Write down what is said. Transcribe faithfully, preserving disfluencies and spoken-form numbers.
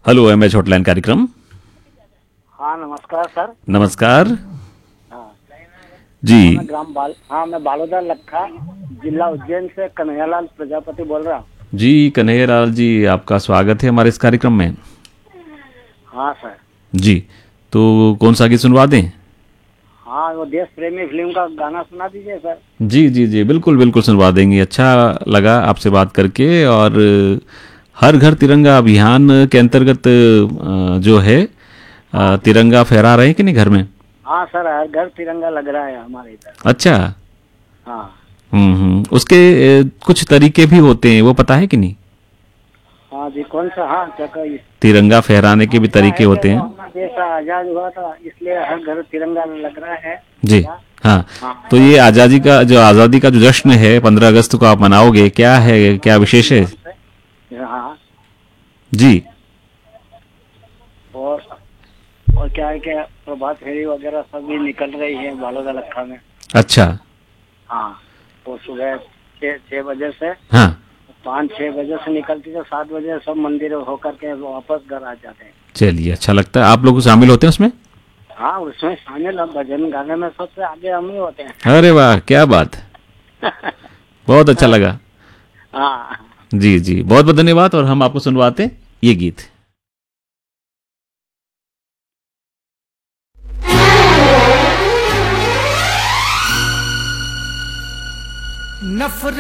Hello M H hotline कार्यक्रम। हाँ नमस्कार सर। नमस्कार। हाँ हाँ, जी मैं ग्राम बाल हाँ मैं बालोदा लखा, जिला उज्जैन से कन्हैयालाल प्रजापति बोल रहा हूँ। जी कन्हैयालाल जी, आपका स्वागत है हमारे इस कार्यक्रम में। हाँ सर। जी, तो कौन सा गीत सुनवा दें? हाँ वो देश प्रेमी फिल्म का गाना सुना दीजिए सर। जी जी जी, बिल्कुल बिल्कुल सुनवा देंगे। अच्छा लगा आपसे बात करके। और हर घर तिरंगा अभियान के अंतर्गत अ, जो है हाँ अ, तिरंगा फहरा रहे हैं कि नहीं घर में? हाँ सर, हर घर तिरंगा लग रहा है हमारे इधर। अच्छा। हाँ हम्म हम्म उसके अ, कुछ तरीके भी होते हैं, वो पता है कि नहीं? हाँ जी, कौन सा? हाँ चका इस- तिरंगा फहराने के हाँ, भी क्या तरीके है कि होते वो हैं। अपना देश आजाद हुआ था, इसलिए हर घर तिरंगा लग रहा है जी। क्या? हाँ। हाँ तो और ये क्या आज़ादी है? का जो आज़ादी का जो जश्न है पंद्रह अगस्त को आप मनाओगे, क्या हाँ है, क्या हमारे विशेष है? धूमधाम से। हाँ जी। और और क्या है कि प्रभात फेरी वगैरह सब भी निकल रही है बालोदा लखा में। अच्छा। हाँ वो सुबह छः छः बजे से हाँ। पाँच छः बजे से निकलती है, सात बजे सब मंदिर होकर के वापस घर आ जाते हैं। चलिए, अच्छा लगता है। आप लोग शामिल होते हैं उसमें? हाँ उसमें शामिल, हम भजन गाने में सबसे आगे हम ही होते हैं। अरे वाह, क्या बात! बहुत अच्छा लगा। हाँ जी जी, बहुत बहुत धन्यवाद। और हम आपको सुनवाते हैं ये गीत। नफरत